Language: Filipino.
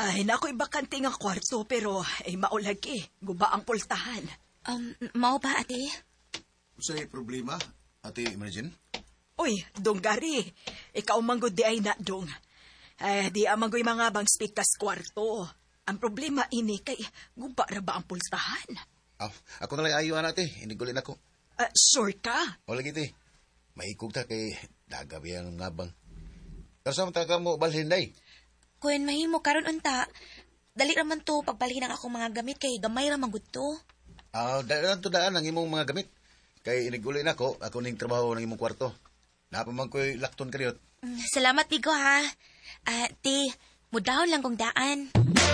Ay, nako'y bakante nga kwarto pero maulagi. Guba ang pultahan. Mao ba, ate? Sa'y problema, Ate Imagine? Uy, dong gari. Ikaw manggod di ay na dong. Di amanggoy mga bang speaktas kwarto. Ang problema ini kay guba ra ba ang pultahan? Ako na lang ayuan ate, inigulin ako. Sure ka? O lagi te, maikog ta kay dagabi ang ngabang. Pero sa mga mo balhin day? Kung mahimo karon unta, dali raman to pagbalhin ang akong mga gamit kay gamay ra man gud to. Daan to daan ang imong mga gamit. Kay inigulin ako ning trabaho ng imong kwarto. Napamang ko'y lakton karyot. Salamat, Bigo, ha. Ate, mudahon lang kong daan.